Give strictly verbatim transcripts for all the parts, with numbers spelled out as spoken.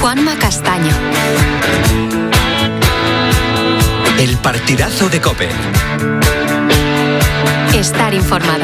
Juanma Castaño. El partidazo de COPE. Estar informado.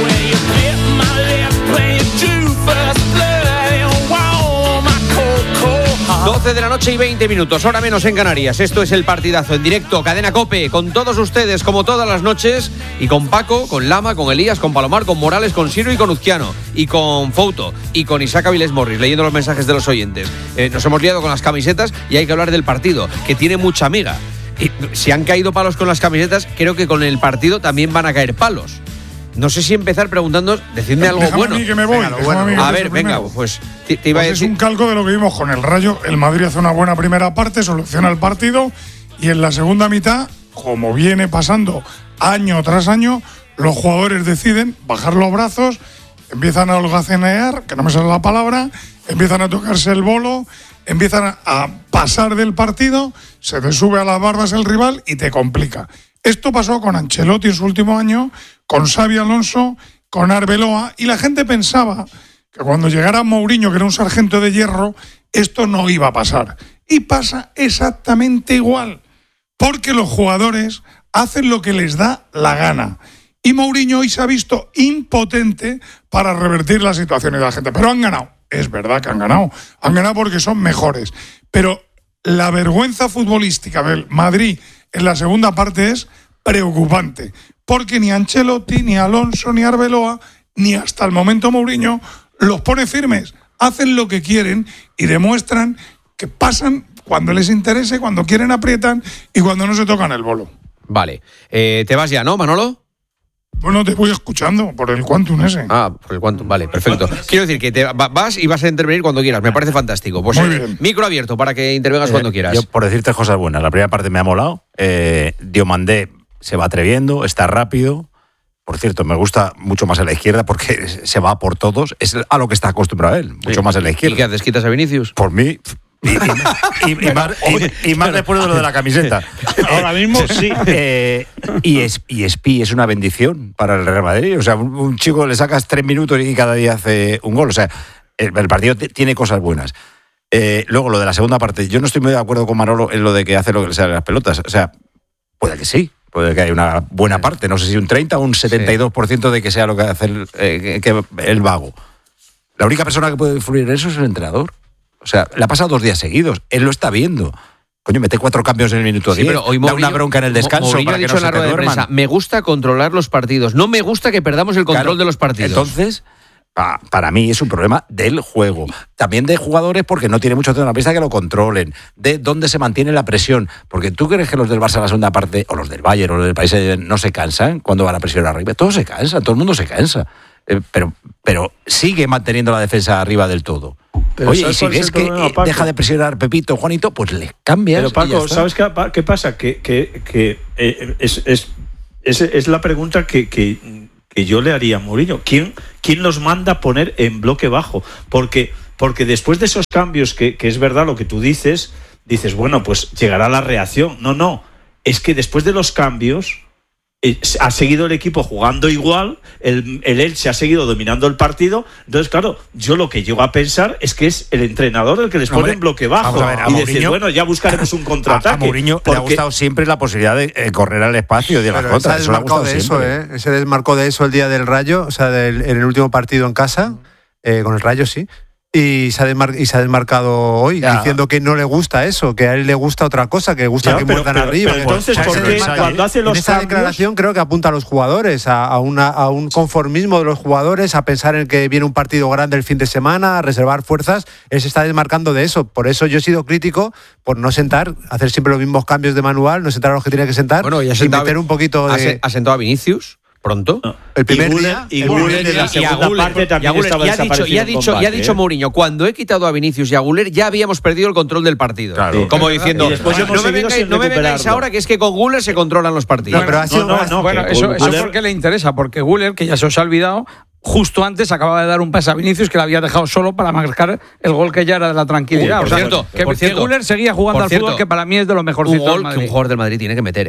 doce de la noche y veinte minutos, hora menos en Canarias. Esto es el partidazo en directo, Cadena COPE, con todos ustedes, como todas las noches, y con Paco, con Lama, con Elías, con Palomar, con Morales, con Siro y con Uzquiano, y con Fouto, y con Isaac Avilés Morris, leyendo los mensajes de los oyentes. Eh, nos hemos liado con las camisetas y hay que hablar del partido, que tiene mucha amiga. Y si han caído palos con las camisetas, creo que con el partido también van a caer palos. No sé si empezar preguntando, decidme algo déjame bueno. A, mí que me voy, venga, bueno. a, mí que a ver, venga, pues te, te iba pues a decir. Es un calco de lo que vimos con el Rayo. El Madrid hace una buena primera parte, soluciona el partido y en la segunda mitad, como viene pasando año tras año, los jugadores deciden bajar los brazos, empiezan a holgazanear, que no me sale la palabra, empiezan a tocarse el bolo, empiezan a pasar del partido, se te sube a las barbas el rival y te complica. Esto pasó con Ancelotti en su último año, con Xabi Alonso, con Arbeloa, y la gente pensaba que cuando llegara Mourinho, que era un sargento de hierro, esto no iba a pasar. Y pasa exactamente igual, porque los jugadores hacen lo que les da la gana. Y Mourinho hoy se ha visto impotente para revertir la situación de la gente. Pero han ganado. Es verdad que han ganado. Han ganado porque son mejores. Pero la vergüenza futbolística del Madrid en la segunda parte es preocupante, porque ni Ancelotti, ni Alonso, ni Arbeloa, ni hasta el momento Mourinho los pone firmes. Hacen lo que quieren y demuestran que pasan cuando les interese, cuando quieren aprietan y cuando no se tocan el bolo. Vale. Eh, ¿Te vas ya, no, Manolo? Bueno, te voy escuchando por el Quantum ese. Ah, por el Quantum, vale, perfecto. Quiero decir que te vas y vas a intervenir cuando quieras, me parece fantástico. Pues Muy eh, bien. Micro abierto para que intervengas Eh, cuando quieras. Yo, por decirte cosas buenas, la primera parte me ha molado. Eh, Diomandé se va atreviendo, está rápido. Por cierto, me gusta mucho más en la izquierda porque se va por todos. Es a lo que está acostumbrado él, mucho Sí. más en la izquierda. ¿Y qué haces? ¿Quitas a Vinicius? Por mí. Y, y, y, y, más, y, y más después de lo de la camiseta. Ahora mismo sí. Eh, y, es, y Espi es una bendición para el Real Madrid. O sea, un, un chico le sacas tres minutos y cada día hace un gol. O sea, el, el partido t- tiene cosas buenas. Eh, luego, lo de la segunda parte. Yo no estoy muy de acuerdo con Manolo en lo de que hace lo que le sale a las pelotas. O sea, puede que sí. Puede que haya una buena parte. No sé si un treinta o un setenta y dos por ciento de que sea lo que hace el, eh, que, que el vago. La única persona que puede influir en eso es el entrenador. O sea, le ha pasado dos días seguidos. Él lo está viendo. Coño, mete cuatro cambios en el minuto Sí, diez. pero hoy da Mourinho, una bronca en el descanso Mourinho para ha que dicho no en la se te rueda de duerman. prensa, me gusta controlar los partidos. No me gusta que perdamos el control Claro, de los partidos. Entonces, pa, para mí es un problema del juego. También de jugadores porque no tiene mucho tiempo en la pista que lo controlen. De dónde se mantiene la presión. Porque tú crees que los del Barça en la segunda parte, o los del Bayern, o los del País no se cansan cuando van a presionar arriba. Todos se cansan, todo el mundo se cansa. Eh, pero, pero sigue manteniendo la defensa arriba del todo. Pero Oye, y ¿sabes si cuál es ves el que problema, eh, Paco? deja de presionar Pepito, Juanito, pues les cambias. Pero y ya Paco, está. ¿sabes qué, qué pasa? Que, que, que eh, es, es, es, es la pregunta que, que, que yo le haría a Mourinho. ¿Quién, ¿Quién los manda a poner en bloque bajo? Porque, porque después de esos cambios, que, que es verdad lo que tú dices, dices, bueno, pues llegará la reacción. No, no. Es que después de los cambios eh, ha seguido el equipo jugando igual, el, el Elche ha seguido dominando el partido. Entonces, claro, yo lo que llego a pensar es que es el entrenador el que les pone Hombre, en bloque bajo. vamos a ver, a y Mourinho- decir, bueno, ya buscaremos un A, contraataque. a Mourinho le ha gustado siempre la posibilidad de eh, correr al espacio y de las Pero se ha contras. Eso le ha desmarcado gustado de eso, siempre. ¿eh? Se desmarcó de eso el día del Rayo, o sea, del, en el último partido en casa, eh, con el Rayo, sí. Y se, ha desmar- y se ha desmarcado hoy, Ya. diciendo que no le gusta eso, que a él le gusta otra cosa, que le gusta Ya, que pero- muerdan pero- arriba. pero entonces, O sea, ¿por se qué desmarca. cuando hace En los esa cambios- declaración creo que apunta a los jugadores, a, a, una, a un conformismo de los jugadores, a pensar en que viene un partido grande el fin de semana, a reservar fuerzas. Él se está desmarcando de eso. Por eso yo he sido crítico por no sentar, hacer siempre los mismos cambios de manual, no sentar a los que tiene que sentar Bueno, y ha y sentado- meter un poquito ¿Ha, de... se- ha sentado a Vinicius pronto? No. El primer y Guller- día, y el Guller primer en día. la segunda Guller- parte y a también Guller- estaba y ha dicho, y ha desaparecido en dicho, y ha combate, dicho ¿eh? Mourinho, cuando he quitado a Vinicius y a Guller ya habíamos perdido el control del partido. Claro. Como diciendo, Y después no, hemos me seguido vengáis, sin no me vengáis recuperarlo. ahora que es que con Guller se controlan los partidos. No, pero ha sido- No, no, no, Bueno, que eso, eso Guller- porque le interesa, porque Guller, que ya se os ha olvidado, justo antes acababa de dar un pase a Vinicius que le había dejado solo para marcar el gol que ya era de la tranquilidad. Uy, por O sea, cierto, que, por que cierto, Guller seguía jugando por al cierto, fútbol, que para mí es de lo un mejorcito del gol que Madrid. un jugador del Madrid tiene que meter, ¿eh?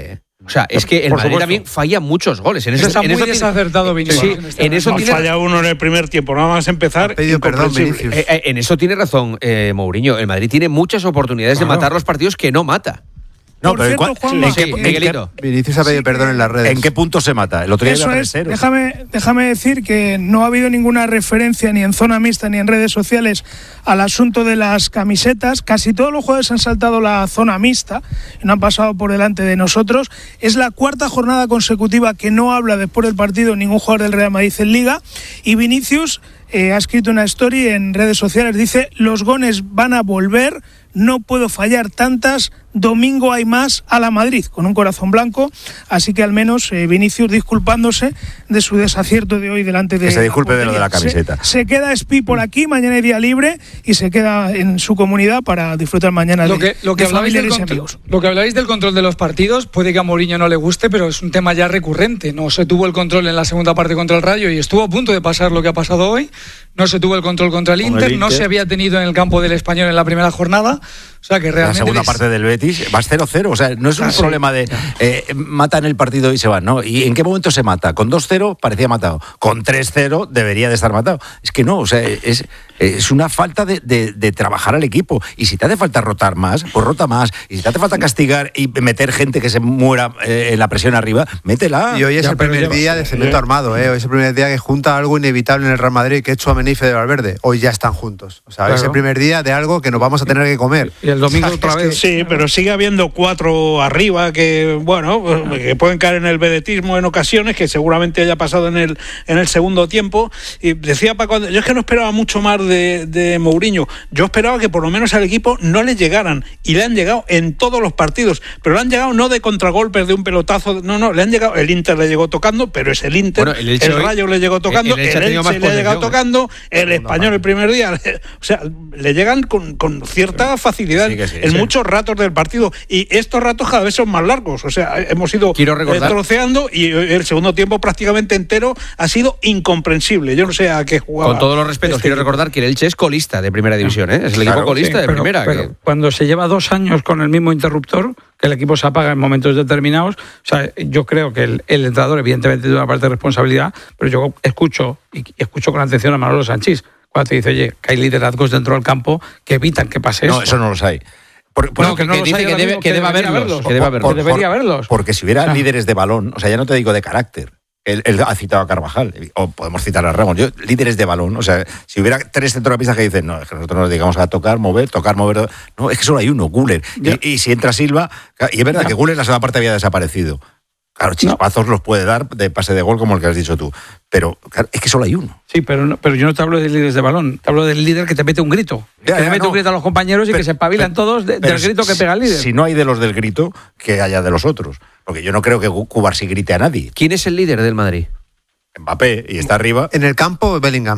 O sea, es que el Por Madrid supuesto. también falla muchos goles. En eso, Está en muy eso tiene- desacertado Vinicius. Sí, en este en eso momento. tiene Falla uno en el primer tiempo, nada más empezar. Ha pedido perdón, incomprensible. Vinicius. Eh, eh, en eso tiene razón eh, Mourinho. El Madrid tiene muchas oportunidades de Claro. matar los partidos que no mata. No, Por pero ¿en cierto, cuál- Juanma, ¿en qué- Sí, en qué- Miguelito. Vinicius ha pedido Sí perdón que- en las redes. ¿En qué punto se mata? El otro día Eso era es, tres cero. déjame, déjame decir que no ha habido ninguna referencia ni en zona mixta ni en redes sociales al asunto de las camisetas. Casi todos los jugadores han saltado la zona mixta y no han pasado por delante de nosotros. Es la cuarta jornada consecutiva que no habla después del partido ningún jugador del Real Madrid en Liga. Y Vinicius eh, ha escrito una story en redes sociales, dice: los goles van a volver, no puedo fallar tantas, domingo hay más a la Madrid, con un corazón blanco. Así que al menos eh, Vinicius disculpándose de su desacierto de hoy delante de Que se la disculpe de lo de la portería. camiseta. Se, se queda Espi por aquí, mañana hay día libre y se queda en su comunidad para disfrutar mañana Lo de, que, lo, que de hablabais del familiares y control, amigos. lo que hablabais del control de los partidos, puede que a Mourinho no le guste, pero es un tema ya recurrente. No se tuvo el control en la segunda parte contra el Rayo y estuvo a punto de pasar lo que ha pasado hoy. No se tuvo el control contra el Con el Inter, no Inter. se había tenido en el campo del Español en la primera jornada. O sea que La realmente segunda les- parte del Betis vas cero cero. O sea, no es un Ah, sí. problema de eh, matan el partido y se van, ¿no? ¿Y en qué momento se mata? Con dos cero parecía matado. Con tres cero debería de estar matado. Es que no, o sea, es, es una falta de, de- de trabajar al equipo. Y si te hace falta rotar más, pues rota más. Y si te hace falta castigar y meter gente que se muera eh, en la presión arriba, métela. Y hoy es Ya, el pero primer lleva- día de cemento armado, ¿eh? Hoy es el primer día que junta algo inevitable en el Real Madrid, que es Tchouaméni y Fede Valverde. Hoy ya están juntos. O sea, hoy es Claro. el primer día de algo que nos vamos a tener que comer. Y el domingo otra vez. Sí, pero sigue habiendo cuatro arriba que, bueno, que pueden caer en el vedetismo en ocasiones, que seguramente haya pasado en el en el segundo tiempo. Y decía Paco, yo es que no esperaba mucho más de, de Mourinho. Yo esperaba que por lo menos al equipo no le llegaran. Y le han llegado en todos los partidos. Pero le han llegado no de contragolpes, de un pelotazo. No, no, le han llegado. El Inter le llegó tocando, pero es el Inter. Bueno, el el Elche hoy- Rayo le llegó tocando. el El Elche ha Elche, tenido más le ha llegado posesión, tocando. El Español el primer día. O sea, le llegan con, con cierta facilidad Sí que sí, en sí. muchos ratos del partido. Y estos ratos cada vez son más largos. O sea, hemos ido Quiero recordar- eh, troceando y el segundo tiempo prácticamente entero ha sido incomprensible. Yo no sé a qué jugaba. Con todos los respetos, este quiero equipo. recordar que el Elche es colista de primera división, ¿eh? Es el equipo Claro, colista Sí, de pero- primera. pero que- cuando se lleva dos años con el mismo interruptor, que el equipo se apaga en momentos determinados, o sea, yo creo que el, el entrenador evidentemente tiene una parte de responsabilidad, pero yo escucho y escucho con atención a Manolo Sanchís cuando te dice, oye, que hay liderazgos dentro del campo que evitan que pase No, esto. eso no los hay. Por- por- No, que no los dice hay que ahora debe- mismo, que debe debería haberlos, que debe por- haberlos. por- Debería por- haberlos. Porque si hubiera Ah. líderes de balón, o sea, ya no te digo de carácter. Él, él ha citado a Carvajal, o podemos citar a Ramos. Yo, líderes de balón, o sea, si hubiera tres centrocampistas que dicen, no, es que nosotros nos dedicamos a tocar, mover, tocar, mover. No, es que solo hay uno, Güler. Y, y si entra Silva, y es verdad Ya. que Güler en la segunda parte había desaparecido. Claro, chispazos los puede dar de pase de gol, como el que has dicho tú. Pero claro, es que solo hay uno. Sí, pero, no- pero yo no te hablo de líderes de balón, te hablo del líder que te mete un grito. Ya, que ya, le mete no. un grito a los compañeros y Pero- que se espabilan pero- todos de- pero del grito que si- pega el líder. Si no hay de los del grito, que haya de los otros. Porque yo no creo que Cubarsí grite a nadie. ¿Quién es el líder del Madrid? Mbappé, y está arriba. En el campo, Bellingham.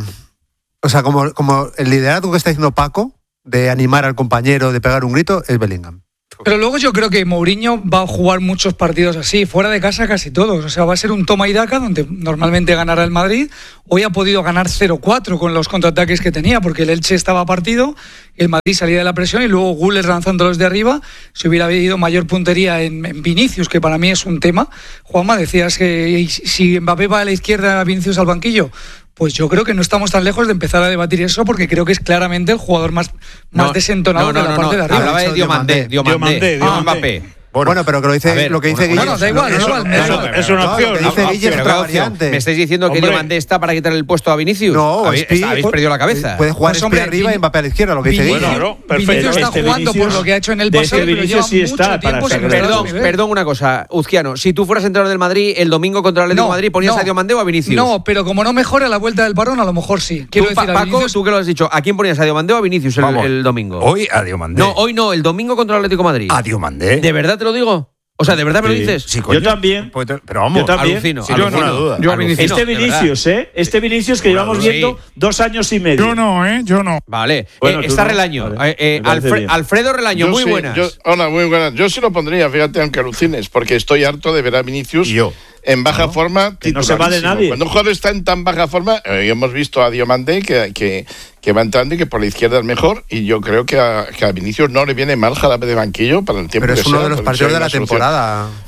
O sea, como, como el liderazgo que está diciendo Paco, de animar al compañero, de pegar un grito, es Bellingham. Pero luego yo creo que Mourinho va a jugar muchos partidos así, fuera de casa casi todos. O sea, va a ser un toma y daca donde normalmente ganará el Madrid. Hoy ha podido ganar cero cuatro con los contraataques que tenía, porque el Elche estaba partido, el Madrid salía de la presión y luego Güler lanzándolos de arriba. Si hubiera habido mayor puntería en, en Vinicius, que para mí es un tema. Juanma, decías que si Mbappé va a la izquierda, Vinicius al banquillo. Pues yo creo que no estamos tan lejos de empezar a debatir eso, porque creo que es claramente el jugador más, más No, desentonado no, no, de la no, parte no. de arriba. Hablaba de Diomandé, Diomandé, Diomandé, no Diomandé. Mbappé. Bueno, pero que lo dice, a ver, lo que dice una- Guille. Bueno, da igual, eso- no, no, eso- no, es una no, opción. Lo que dice Ah, Guille es Pero otra qué opción. variante. ¿Me estáis diciendo que Hombre. Diomandé está para quitarle el puesto a Vinicius? No, habéis, Espi- habéis perdido la cabeza. Puede jugar Pues, Espi hombre, arriba y Vin- Mbappé a la izquierda, lo que dice Vinicius- Guille. Bueno, perfecto. Vinicius está Este jugando Vinicius- por lo que ha hecho en el de pasado, este pero Vinicius lleva sí está mucho tiempo para sin sacar- estar a su Perdón, nivel. perdón una cosa, Uzquiano. Si tú fueras entrenador del Madrid, el domingo contra el Atlético de Madrid, ¿ponías no. a Diomandé o a Vinicius? No, pero como no mejora la vuelta del parón, a lo mejor sí. Quiero Tú, Pa- decir, a Paco, Vinicius- tú que lo has dicho, ¿a quién ponías? ¿A Diomandé o a Vinicius el, Vamos, el domingo? Hoy a Diomandé. No, hoy no, el domingo contra el Atlético de Madrid. A Diomandé. ¿De verdad te lo digo? O sea, ¿de verdad me lo Sí. dices? Sí, coño. Yo también. Pues te- Pero vamos, Yo también. Alucino, sin alucino. ninguna duda. Yo a Alucino. Vinicius. Este de verdad. Vinicius, ¿eh? Este Vinicius que Bueno, llevamos sí. viendo dos años y medio. Yo no, ¿eh? Yo no. Vale. Bueno, Eh, tú está no. Relaño. Vale. Eh, eh, Me parece Alfre- bien. Alfredo Relaño, Yo muy sí, buenas. yo- hola, muy buenas. Yo sí lo pondría, fíjate, aunque alucines, porque estoy harto de ver a Vinicius Y yo. en baja forma. Que no se va de titularísimo. nadie. Cuando un jugador está en tan baja forma, eh, hemos visto a Diomandé que, que, que va entrando y que por la izquierda es mejor, y yo creo que a, que a Vinicius no le viene mal jarabe de banquillo para el tiempo Pero que es uno sea, de los porque partidos si de hay la una solución. temporada.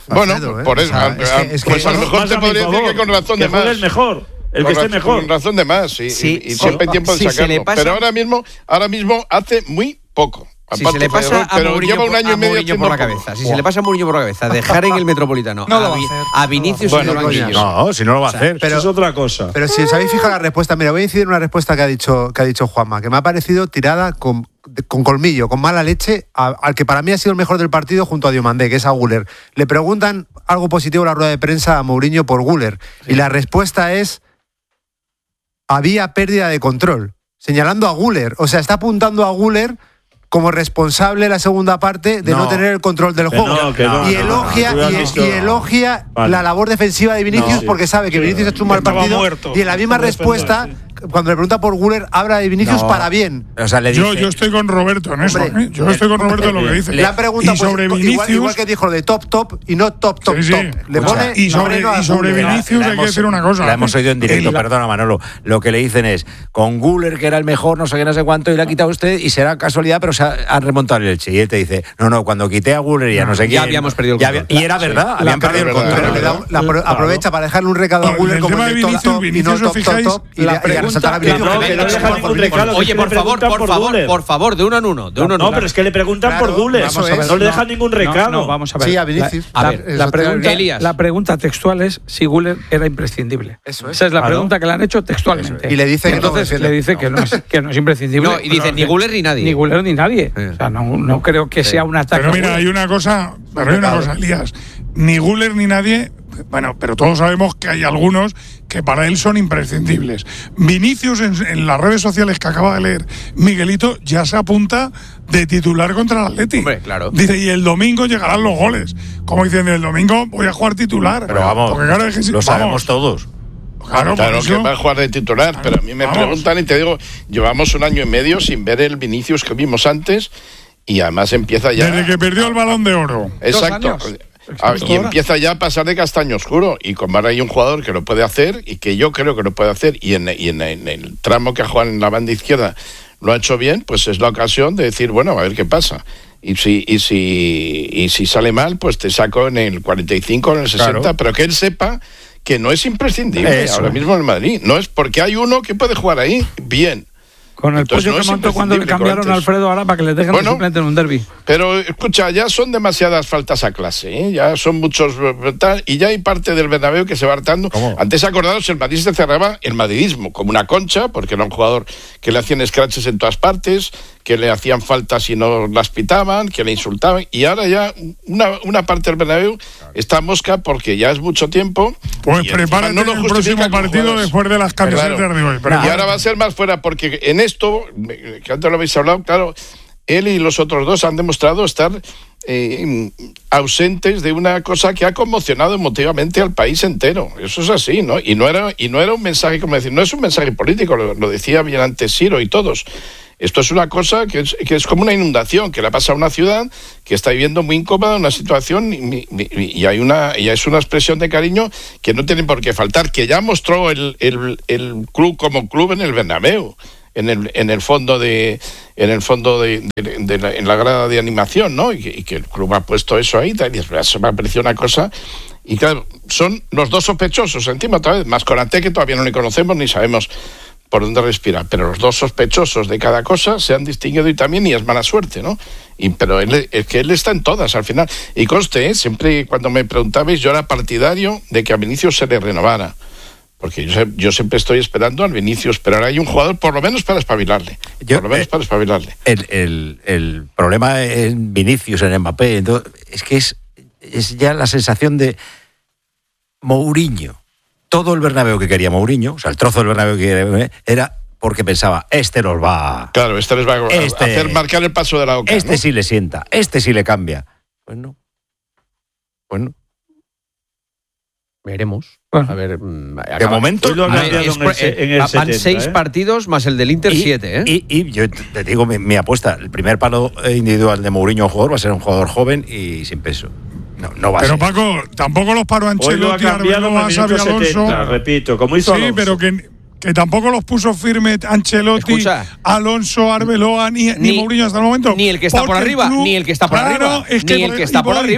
Bueno, Alfredo, ¿eh? por eso, O sea, al- es que- es pues que- a lo mejor Más te a mi podría decir favor, que con razón que de más. juegue el mejor. El Con que esté razón- mejor. Con razón de más, y, Sí, y- y sí. siempre hay tiempo de Si se sacarlo. le pasa- Pero ahora mismo, ahora mismo hace muy poco. Si Aparte se le de pasa error, a pero Mourinho, lleva un por- año a y medio Mourinho por la haciendo cabeza, poco. si se le pasa a Mourinho por la cabeza, dejar en el Metropolitano No lo a, va a Vi- hacer. a Vinicius Bueno, en el coño, banquillo. No, si no lo va a hacer. pero- Eso es otra cosa. Pero si os habéis fijado la respuesta, mira, voy a incidir en una respuesta que ha dicho, que ha dicho Juanma, que me ha parecido tirada con, con colmillo, con mala leche, a- al que para mí ha sido el mejor del partido junto a Diomandé, que es a Güler. Le preguntan algo positivo en la rueda de prensa a Mourinho por Güler, y la respuesta es: había pérdida de control, señalando a Güler. O sea, está apuntando a Güler como responsable en la segunda parte de no, No. tener el control del Que juego. no, que no, y no, elogia, no, no, tú y, has visto- y elogia Vale. la labor defensiva de Vinicius No, sí. porque sabe que Vinicius ha hecho un mal Estaba partido. muerto. Y en la misma Por defender, respuesta, sí. cuando le pregunta por Güler, habla de Vinicius No. para bien. O sea, le Yo, dice- yo estoy con Roberto en eso. Hombre, ¿eh? Yo estoy con Roberto en lo que dice. Le han preguntado y pues, sobre igual, Vinicius. igual que dijo lo de top top y no top top Sí, sí. top. Le Escucha, pone y sobre, freno a y sobre Güler. Vinicius La hay que hemos- decir una cosa. La hemos oído en directo, El- perdona Manolo. Lo que le dicen es, con Güler, que era el mejor, no sé qué, no sé cuánto, y le ha quitado usted, y será casualidad, pero se ha, ha remontado el Elche. Y él te dice, no, no, cuando quité a Güler ya no sé Ya quién. habíamos perdido el ya control. había- Y era verdad, La- habían perdido el verdad, control. Pero le da- la- Claro. aprovecha para dejarle un recado a No, Güler el como tema el de de top Vinicius, top y no Vinicius, top os top fijáis, top. Y, la le- y a resaltar a pregunta- Vinicius no, que que le no echa deja por ningún Vinicius. recado. Oye, que por le favor, preguntan por por favor, Güler. por favor, de uno en uno, de uno en No, uno. pero es que le preguntan Claro, por Güler. vamos a ver. No le dejan ningún No, recado. No, vamos a ver. Sí, a Vinicius. La, A la- ver, la eso pregunta, Elías. la pregunta textual es si Güler era imprescindible. Eso es. Esa es la Claro. pregunta que le han hecho textualmente. Y le dice que no Entonces defiende. le dice que no es, que no es imprescindible. No, y dice, ni Güler ni nadie. Ni Güler ni nadie. Sí. O sea, no, no creo que sea un ataque. Pero a mira, Güler. hay una cosa, pero hay una cosa, Elías. Ni Güler ni nadie, bueno, pero todos sabemos que hay algunos que para él son imprescindibles. Vinicius en, en las redes sociales que acaba de leer Miguelito ya se apunta de titular contra el Atleti. Hombre, claro. Dice, y el domingo llegarán los goles. Como diciendo, el domingo voy a jugar titular. Pero vamos, Porque claro, es que si- lo sabemos vamos, todos. Claro, por Claro eso- que va a jugar de titular, pero a mí me Vamos. preguntan y te digo, llevamos un año y medio sin ver el Vinicius que vimos antes y además empieza ya... desde que perdió el Balón de Oro. Exacto. Dos años. Ah, Exacto. y empieza ya a pasar de castaño oscuro. Y como ahora hay un jugador que lo puede hacer y que yo creo que lo puede hacer, y en, y en- en el tramo que ha jugado en la banda izquierda lo ha hecho bien, pues es la ocasión de decir, bueno, a ver qué pasa. Y si, y si, y si sale mal, pues te saco en el cuarenta y cinco o en el sesenta, Claro. pero que él sepa que no es imprescindible Eso. ahora mismo en el Madrid. No es porque hay uno que puede jugar ahí bien. Con el Entonces, pollo no que es montó cuando le imprescindible cambiaron como a antes. Alfredo ahora para que le dejen Bueno. de suplente en un derbi. Pero escucha, ya son demasiadas faltas a clase, ¿eh? Ya son muchos eh, tal, y ya hay parte del Bernabéu que se va hartando. ¿Cómo? Antes, acordaros, el Madrid se cerraba el madridismo como una concha, porque era un jugador que le hacían scratches en todas partes, que le hacían faltas y no las pitaban, que le insultaban, y ahora ya una, una parte del Bernabéu está mosca porque ya es mucho tiempo. Pues y prepárate encima no lo el justifica próximo con partido jugadas. después de las camisetas Claro. de hoy. Pero Y ahora va a ser más fuera, porque en esto, que antes lo habéis hablado, claro, él y los otros dos han demostrado estar eh, ausentes de una cosa que ha conmocionado emotivamente al país entero. Eso es así, ¿no? Y no era, y no era un mensaje, como decir, no es un mensaje político, lo, lo decía bien antes Siro y todos. Esto es una cosa que es, que es como una inundación que le pasa a una ciudad que está viviendo muy incómoda una situación y, y- y hay una y es una expresión de cariño que no tiene por qué faltar, que ya mostró el, el, el club como club en el Bernabéu, en el, en el fondo de en el fondo de, de- de la, en la grada de animación, ¿no? Y que, y que el club ha puesto eso ahí, tal, y eso me ha parecido una cosa. Y claro, son los dos sospechosos encima otra vez, más Konaté, que todavía no le conocemos ni sabemos por dónde respira, pero los dos sospechosos de cada cosa se han distinguido y también, y es mala suerte, ¿no? Y, pero él, es que él está en todas al final. Y conste, ¿eh? Siempre cuando me preguntabais, yo era partidario de que a Vinicius se le renovara. Porque yo, sé- yo siempre estoy esperando al Vinicius, pero ahora hay un jugador por lo menos para espabilarle. Yo, por lo menos eh, para espabilarle. El, el- el problema en Vinicius, en Mbappé, en todo, es que es, es ya la sensación de Mourinho. Todo el Bernabéu que quería Mourinho, o sea, el trozo del Bernabéu que quería, era porque pensaba, este nos va, Claro, este les va a Este- hacer marcar el paso de la boca. este ¿no? sí le sienta, este sí le cambia. Pues no. Pues no. Veremos. Bueno. A ver, mm, De acaba- momento, Hoy lo ha Ah, cambiado es- en el, se- en el van setenta, seis ¿eh? partidos más el del Inter y, siete, ¿eh? y, y yo te te digo mi, mi apuesta, el primer palo individual de Mourinho al jugador va a ser un jugador joven y sin peso. No, no va a Pero ser. Paco, tampoco los paró Hoy lo ha Ancelotti, cambiado en Arbeloa, el Xavi minuto Alonso. setenta, repito, como hizo Sí, Alonso. pero que, que tampoco los puso firme Ancelotti, Escucha. Alonso, Arbeloa, ni, ni, Ni- Mourinho hasta el momento. ni el que está por Porque arriba, club- ni el que está por Claro, arriba, es que ni el por- que está y por voy- arriba.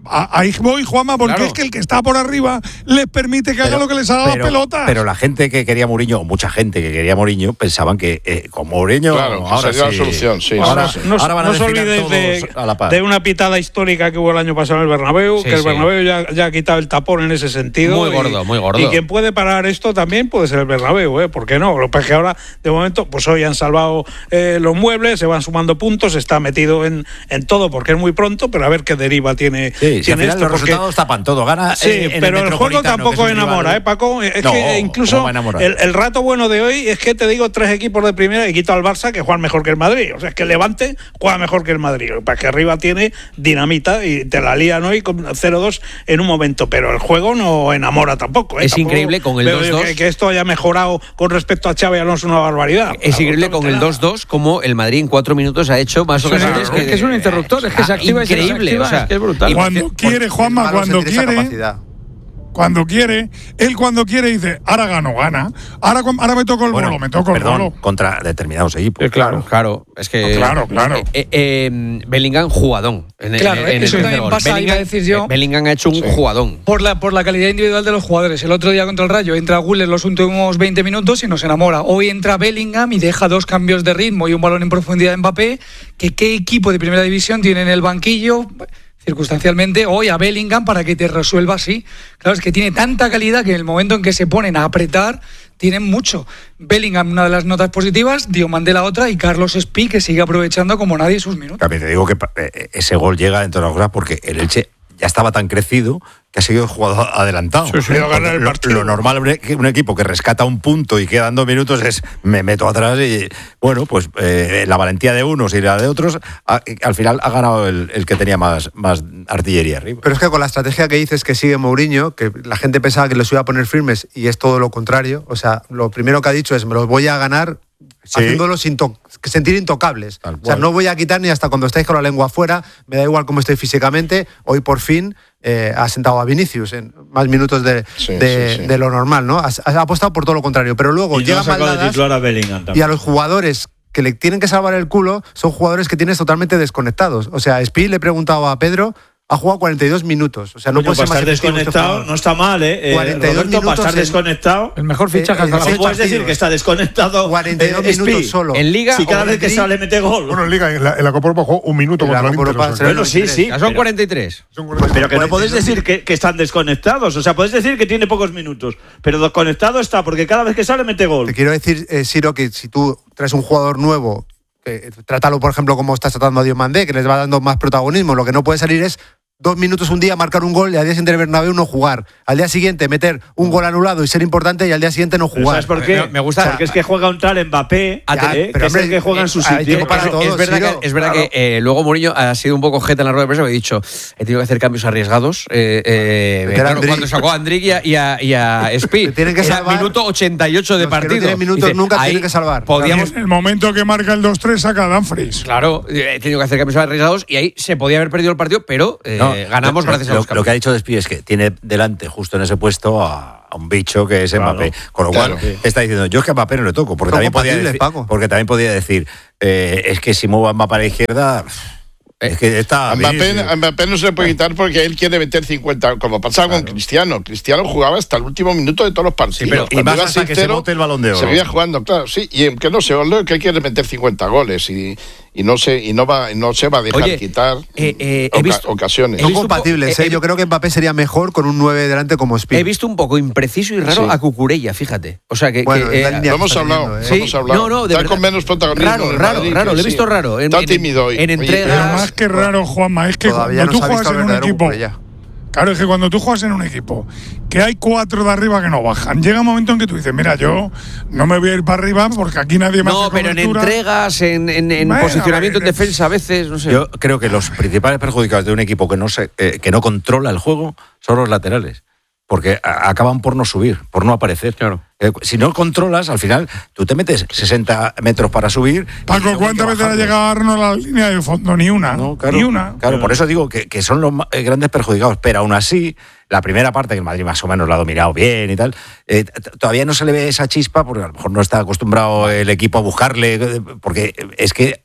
Ahí voy, Juanma, porque Claro. es que el que está por arriba les permite que haga lo que les haga las pelotas. Pero la gente que quería Mourinho, o mucha gente que quería Mourinho, pensaban que eh, con Mourinho Claro, que ahora sería sí. la solución, sí, ahora, sí, No, ahora van a no os desfilar olvidéis todos de, a la par. de una pitada histórica que hubo el año pasado en el Bernabéu, Sí, que el sí. Bernabéu ya, ya ha quitado el tapón en ese sentido. Muy y- gordo, muy gordo. Y quien puede parar esto también puede ser el Bernabéu, ¿eh? ¿Por qué no? Lo que pasa es que ahora, de momento, pues hoy han salvado eh, los muebles, se van sumando puntos, está metido en, en todo porque es muy pronto, pero a ver qué deriva tiene, Sí, si al tiene final esto. los porque- resultados tapan todo. Gana Sí, en, en pero el, juego Metropolitano, tampoco que es un enamora, rival- ¿eh, Paco? Es No, que ¿cómo incluso va a enamorar? el, el rato bueno de hoy es que te digo tres equipos de primera y quito al Barça que juegan mejor que el Madrid. O sea, es que el Levante juega mejor que el Madrid. Para que arriba tiene dinamita y te la lían hoy con cero dos en un momento. Pero el juego no enamora tampoco. ¿eh? Es Tampoco increíble con el veo dos yo dos. Que, que esto haya mejorado con respecto a Xavi Alonso una barbaridad. Es increíble con el Absolutamente dos dos como el Madrid en cuatro minutos ha hecho más ocasiones Es que es un interruptor, es que se activa y se increíble, desactiva, o sea, es que es brutal. y- Cuando quiere, Juanma, Malo cuando sentir esa quiere, capacidad. cuando quiere, él cuando quiere dice, ahora gano, gana. Ahora, cu- ahora me toco el Bueno, bolo, me toco el perdón, bolo. contra determinados equipos. Claro, claro. Es que. No, claro, claro. Eh, eh, eh, Bellingham, jugadón. En, Claro, en- en eso el tercer también gol. pasa, iba a Bellingham, decir yo. eh, Bellingham ha hecho un jugadón. Por la, por la calidad individual de los jugadores. El otro día contra el Rayo entra Güler los últimos veinte minutos y nos enamora. Hoy entra Bellingham y deja dos cambios de ritmo y un balón en profundidad de Mbappé. Que ¿Qué equipo de primera división tiene en el banquillo? Circunstancialmente hoy a Bellingham para que te resuelva así. Claro, es que tiene tanta calidad que en el momento en que se ponen a apretar tienen mucho. Bellingham una de las notas positivas, Diomande la otra y Carlos Espí que sigue aprovechando como nadie sus minutos. También te digo que eh, ese gol llega entre las cosas porque el Elche ya estaba tan crecido que ha sido jugador adelantado. Sí, sí, Porque a ganar el lo, partido. lo normal es que un equipo que rescata un punto y quedan dos minutos es me meto atrás y bueno, pues eh, la valentía de unos y la de otros a, al final ha ganado el, el que tenía más, más artillería arriba. Pero es que con la estrategia que dices que sigue Mourinho, que la gente pensaba que los iba a poner firmes y es todo lo contrario. O sea, lo primero que ha dicho es me los voy a ganar Sí. haciéndolos into- sentir intocables. Tal O sea, cual. no voy a quitar ni hasta cuando estáis con la lengua afuera, me da igual cómo estoy físicamente. Hoy por fin eh, ha sentado a Vinicius en más minutos de, Sí, de, sí, sí. de lo normal, ¿no? Ha, ha apostado por todo lo contrario. Pero luego Y no llega ha sacado de Maldadas titular a Bellingham y también. a los jugadores que le tienen que salvar el culo son jugadores que tienes totalmente desconectados. O sea, Spi le he preguntado a Pedro, ha jugado cuarenta y dos minutos. O sea, no Coño, puede ser para más estar efectivo este desconectado jugador. no está mal, ¿eh? Eh, cuarenta y dos Roberto, para minutos estar en- desconectado. El mejor fichaje Eh, hasta eh, la ¿Cómo seis puedes decir partidos. que está desconectado? cuarenta y dos eh, Espi? minutos solo. En Liga. Si cada o vez que Madrid, sale mete gol. Bueno, en Liga, en la, en la Copa Europa jugó un minuto En la contra el Copa Inter. Europa o sea, será Bueno, sí, sí. Ya son pero- cuarenta y tres. son cuarenta. Pero que no cuarenta y podéis dos decir que, que están desconectados. O sea, podéis decir que tiene pocos minutos. Pero desconectado está, porque cada vez que sale mete gol. Te quiero decir, eh, Siro, que si tú traes un jugador nuevo, que, trátalo, por ejemplo, como estás tratando a Diomandé, que les va dando más protagonismo. Lo que no puede salir es dos minutos un día marcar un gol y al día siguiente en el Bernabéu no jugar. Al día siguiente meter un gol anulado y ser importante y al día siguiente no Pero jugar. ¿Sabes por qué? Me- me gusta- Porque es que juega un tal Mbappé, Ya, eh, pero que es el hombre, que juega en su hay sitio. tiempo para Es- todo, es verdad, Siro. que, es verdad Claro. que eh, luego Mourinho ha sido un poco jeta en la rueda de prensa porque ha dicho he tenido que hacer cambios arriesgados eh, eh, Meter a claro, Andriy. cuando sacó a Andriy y a, y a, y a Espí Te tienen que era salvar. minuto ochenta y ocho de Los que no partido tienen minutos Dice, nunca ahí tienen que salvar. podíamos, En el momento que marca el dos tres saca a Dumfries. claro, eh, he tenido que hacer cambios arriesgados y ahí se podía haber perdido el partido pero eh, No, ganamos lo, gracias a lo- los cambios. lo que ha dicho Despí es que tiene delante, justo en ese puesto, a, a un bicho que es Claro, Mbappé. Con lo claro. cual, está diciendo, yo es que a Mbappé no le toco. Porque Son también, podía compatibles, decir, Paco. porque también podía decir, eh, es que si muevo a Mbappé a la izquierda, es que está... A Mbappé, Vinicius. a Mbappé no se le puede quitar porque él quiere meter cincuenta, como pasaba con Cristiano. Cristiano jugaba hasta el último minuto de todos los partidos. Sí, pero- y Cuando más iba hasta seis que se cero, bote el Balón de Oro. Seguía jugando, claro, sí. Y aunque no se lo que él quiere meter cincuenta goles y, y no se y no va no se va a dejar Oye, quitar eh, eh, he oca- visto- ocasiones. he Son visto un po- compatibles, eh, ¿eh? Yo creo que Mbappé sería mejor con un nueve delante como Spi. He visto un poco impreciso y raro Sí. a Cucurella, fíjate. O sea que, Bueno, que, es la eh, línea Lo hemos está hablado, teniendo, ¿eh? lo hemos Sí, hablado. no, no, de Está verdad. con menos protagonismo. Raro, en el raro, Madrid, raro, que lo he sí. visto raro. En- Está en- tímido hoy. en Oye, entregas- Pero pero- más que raro, Juanma, es que Todavía cuando no tú se ha juegas visto en el un verdadero equipo. Cucurella. Claro, es que cuando tú juegas en un equipo que hay cuatro de arriba que no bajan, llega un momento en que tú dices, mira, yo no me voy a ir para arriba porque aquí nadie me No, hace pero en cobertura. entregas, en, en- en Bueno, posicionamiento en eh, defensa a veces, no sé. Yo creo que los principales perjudicados de un equipo que no se, eh, que no controla el juego son los laterales. Porque a- acaban por no subir, por no aparecer. Claro. Eh, si no controlas, al final tú te metes sesenta metros para subir. y Paco, luego hay ¿cuántas que veces ha bajarlos. llegado Arnold a la línea de fondo? Ni una. No, claro, Ni una. Claro, por eso digo que, que son los ma- eh, grandes perjudicados. Pero aún así, la primera parte, que el Madrid más o menos la ha dominado bien y tal, eh, t- todavía no se le ve esa chispa porque a lo mejor no está acostumbrado el equipo a buscarle. eh, Porque es que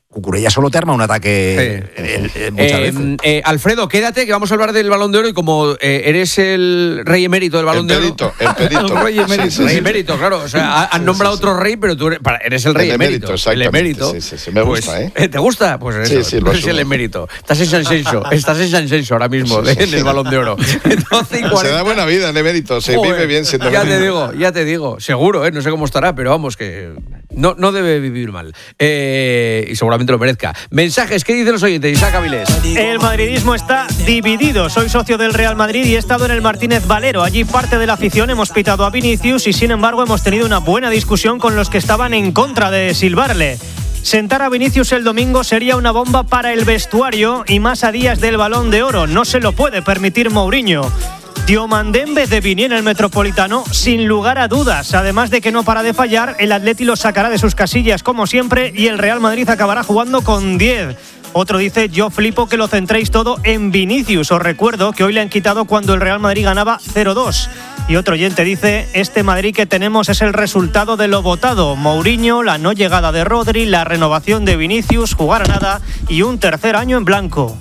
Cucurella solo te arma un ataque Sí. eh, eh, muchas Eh, veces. eh, Alfredo, quédate que vamos a hablar del Balón de Oro y como eh, eres el rey emérito del Balón El de Oro. perito, el perito. El rey emérito. Sí, sí, rey sí. emérito, claro. O sea, han Sí, nombrado sí, sí. otro rey, pero tú eres, para- eres el rey El emérito. emérito, El exactamente. emérito. Sí, sí, sí, me gusta, Pues, ¿eh? ¿Te gusta? Pues eso, Sí, sí, tú lo eres el asumo. emérito. Estás en San Senso, estás en San Senso ahora mismo, Sí, sí, en sí. el Balón de Oro. doce y Se cuarenta. da buena vida el emérito, se Joder, vive bien siendo Ya te emérito. digo, ya te digo. Seguro, ¿eh? No sé cómo estará, pero vamos, que no, no debe vivir mal. Eh, y seguramente lo merezca. Mensajes, ¿qué dicen los oyentes? Isaac Avilés. El madridismo está dividido. Soy socio del Real Madrid y he estado en el Martínez Valero. Allí parte de la afición hemos pitado a Vinicius y sin embargo hemos tenido una buena discusión con los que estaban en contra de silbarle. Sentar a Vinicius el domingo sería una bomba para el vestuario y más a días del Balón de Oro. No se lo puede permitir Mourinho. Diomandé en vez de Vini en el Metropolitano, sin lugar a dudas. Además de que no para de fallar, el Atleti lo sacará de sus casillas como siempre y el Real Madrid acabará jugando con diez. Otro dice, yo flipo que lo centréis todo en Vinicius. Os recuerdo que hoy le han quitado cuando el Real Madrid ganaba cero dos. Y otro oyente dice, este Madrid que tenemos es el resultado de lo votado. Mourinho, la no llegada de Rodri, la renovación de Vinicius, jugar a nada y un tercer año en blanco.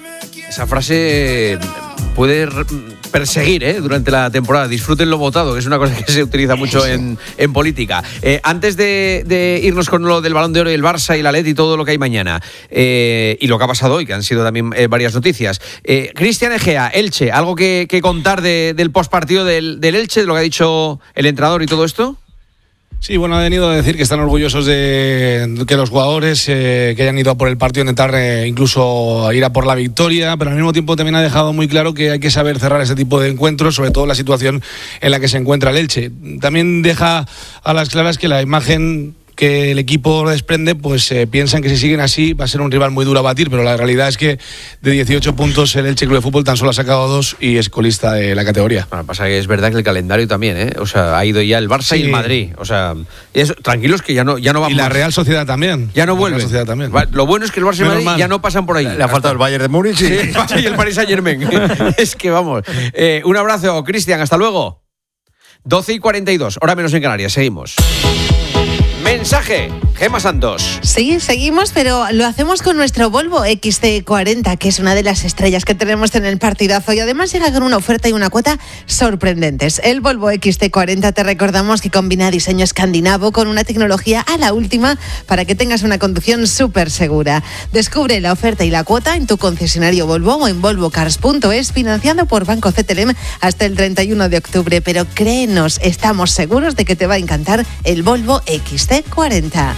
Esa frase puede perseguir ¿eh? durante la temporada. Disfruten lo votado, que es una cosa que se utiliza mucho en, en política. Eh, antes de, de irnos con lo del Balón de Oro y el Barça y la Leti y todo lo que hay mañana, eh, y lo que ha pasado hoy, que han sido también eh, varias noticias. Eh, Cristian Egea, Elche, ¿algo que, que contar de, del postpartido del, del Elche, de lo que ha dicho el entrenador y todo esto? Sí, bueno, ha venido a decir que están orgullosos de que los jugadores eh, que hayan ido a por el partido intentar eh, incluso ir a por la victoria, pero al mismo tiempo también ha dejado muy claro que hay que saber cerrar ese tipo de encuentros, sobre todo la situación en la que se encuentra el Elche. También deja a las claras que la imagen que el equipo desprende, pues eh, piensan que si siguen así va a ser un rival muy duro a batir, pero la realidad es que de dieciocho puntos el Elche Club de Fútbol tan solo ha sacado dos y es colista de la categoría. Bueno, pasa que es verdad que el calendario también, ¿eh? O sea, ha ido ya el Barça Sí. y el Madrid. O sea, eso, tranquilos que ya no, ya no vamos. Y la Real Sociedad también. Ya no La vuelve. Real Sociedad también. Lo bueno es que el Barça y el Menos Madrid mal. ya no pasan por ahí. Le ha faltado el Bayern de Múnich Sí, y el Paris Saint-Germain. Es que vamos. Eh, un abrazo, Cristian. Hasta luego. doce y cuarenta y dos, hora menos en Canarias. Seguimos. Mensaje, Gemma Santos. Sí, seguimos, pero lo hacemos con nuestro Volvo X C cuarenta, que es una de las estrellas que tenemos en el partidazo y además llega con una oferta y una cuota sorprendentes. El Volvo X C cuarenta, te recordamos que combina diseño escandinavo con una tecnología a la última para que tengas una conducción súper segura. Descubre la oferta y la cuota en tu concesionario Volvo o en volvo cars punto es, financiado por Banco C T L M hasta el treinta y uno de octubre. Pero créenos, estamos seguros de que te va a encantar el Volvo X C cuarenta.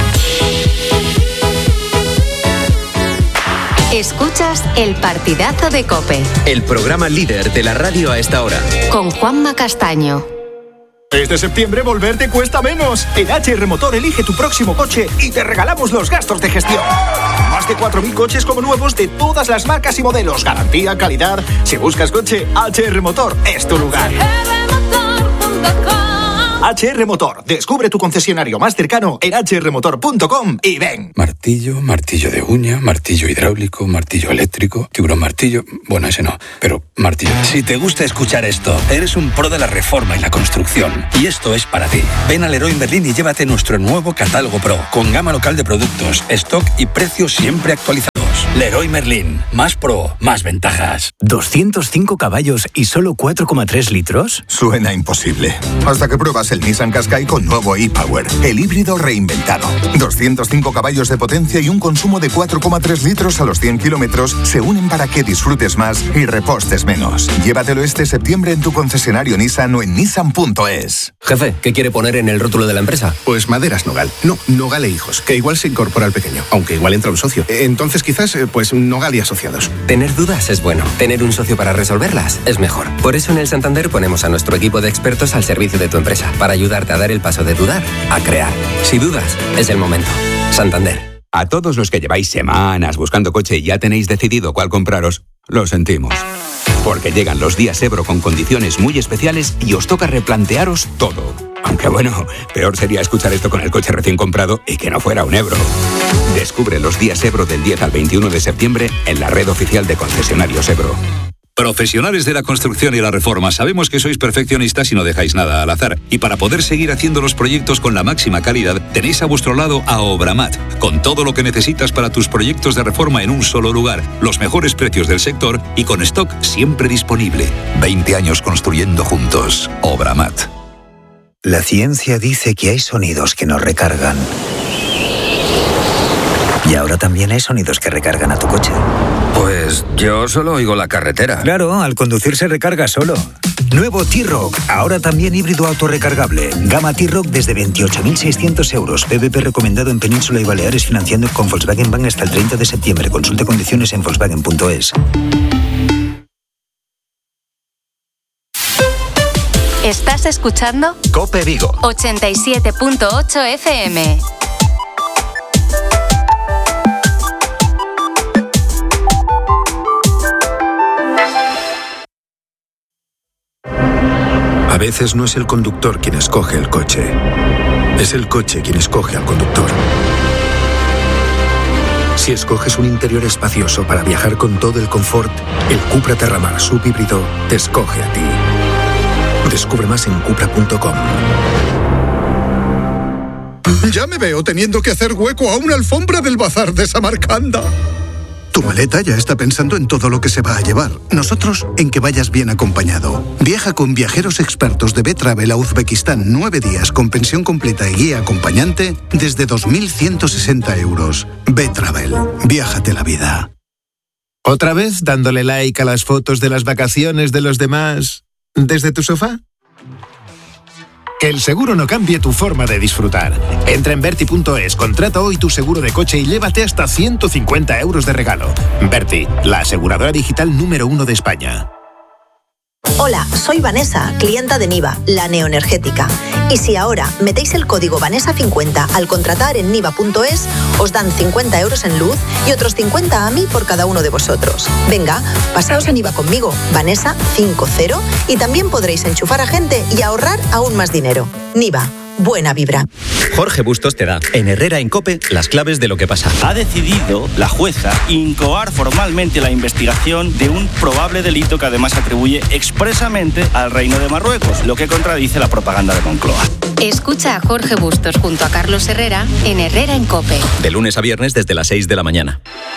Escuchas el partidazo de COPE El programa líder de la radio a esta hora. con Juanma Castaño. Este septiembre volver te cuesta menos. En H R Motor elige tu próximo coche y te regalamos los gastos de gestión. Más de cuatro mil coches como nuevos de todas las marcas y modelos. Garantía, calidad. Si buscas coche, H R Motor es tu lugar. H R Motor. Descubre tu concesionario más cercano en h r motor punto com y ven. Martillo, martillo de uña, martillo hidráulico, martillo eléctrico, tiburón martillo... Bueno, ese no, pero martillo. Si te gusta escuchar esto, eres un pro de la reforma y la construcción. Y esto es para ti. Ven a Leroy Merlin y llévate nuestro nuevo catálogo Pro, con gama local de productos, stock y precios siempre actualizados. Leroy Merlin. Más pro, más ventajas. ¿doscientos cinco caballos y solo cuatro coma tres litros? Suena imposible. Hasta que pruebas el Nissan Qashqai con nuevo e-Power, el híbrido reinventado. doscientos cinco caballos de potencia y un consumo de cuatro coma tres litros a los cien kilómetros se unen para que disfrutes más y repostes menos. Llévatelo este septiembre en tu concesionario Nissan o en nissan punto es. Jefe, ¿qué quiere poner en el rótulo de la empresa? Pues Maderas Nogal. No, Nogal e Hijos, que igual se incorpora al pequeño, aunque igual entra un socio. Entonces quizás, pues Nogal y Asociados. Tener dudas es bueno. Tener un socio para resolverlas es mejor. Por eso en el Santander ponemos a nuestro equipo de expertos al servicio de tu empresa, para ayudarte a dar el paso de dudar a crear. Si dudas, es el momento. Santander. A todos los que lleváis semanas buscando coche y ya tenéis decidido cuál compraros, lo sentimos. Porque llegan los días Ebro con condiciones muy especiales y os toca replantearos todo. Aunque bueno, peor sería escuchar esto con el coche recién comprado y que no fuera un Ebro. Descubre los días Ebro del diez al veintiuno de septiembre en la red oficial de concesionarios Ebro. Profesionales de la construcción y la reforma, sabemos que sois perfeccionistas y no dejáis nada al azar. Y para poder seguir haciendo los proyectos con la máxima calidad, tenéis a vuestro lado a Obramat, con todo lo que necesitas para tus proyectos de reforma en un solo lugar, los mejores precios del sector y con stock siempre disponible. veinte años construyendo juntos. Obramat. La ciencia dice que hay sonidos que nos recargan. Y ahora también hay sonidos que recargan a tu coche. Pues yo solo oigo la carretera. Claro, al conducir se recarga solo. Nuevo T-Roc, ahora también híbrido autorrecargable. Gama T-Roc desde veintiocho mil seiscientos euros. P V P recomendado en Península y Baleares, financiando con Volkswagen Bank hasta el treinta de septiembre. Consulte condiciones en volkswagen punto es. ¿Estás escuchando? COPE Vigo. ochenta y siete punto ocho F M. A veces no es el conductor quien escoge el coche, es el coche quien escoge al conductor. Si escoges un interior espacioso para viajar con todo el confort, el Cupra Terramar subhíbrido te escoge a ti. Descubre más en cupra punto com. Ya me veo teniendo que hacer hueco a una alfombra del bazar de Samarcanda. Tu maleta ya está pensando en todo lo que se va a llevar. Nosotros en que vayas bien acompañado. Viaja con viajeros expertos de B-Travel a Uzbekistán nueve días con pensión completa y guía acompañante desde dos mil ciento sesenta euros. B-Travel. Viájate la vida. ¿Otra vez dándole like a las fotos de las vacaciones de los demás desde tu sofá? Que el seguro no cambie tu forma de disfrutar. Entra en Berti punto es, contrata hoy tu seguro de coche y llévate hasta ciento cincuenta euros de regalo. Berti, la aseguradora digital número uno de España. Hola, soy Vanessa, clienta de Niva, la neoenergética. Y si ahora metéis el código Vanessa cincuenta al contratar en niva punto es, os dan cincuenta euros en luz y otros cincuenta a mí por cada uno de vosotros. Venga, pasaos a Niva conmigo, Vanessa cincuenta, y también podréis enchufar a gente y ahorrar aún más dinero. Niva. Buena vibra. Jorge Bustos te da, en Herrera en COPE, las claves de lo que pasa. Ha decidido la jueza incoar formalmente la investigación de un probable delito que además atribuye expresamente al Reino de Marruecos, lo que contradice la propaganda de Moncloa. Escucha a Jorge Bustos junto a Carlos Herrera en Herrera en COPE. De lunes a viernes desde las seis de la mañana.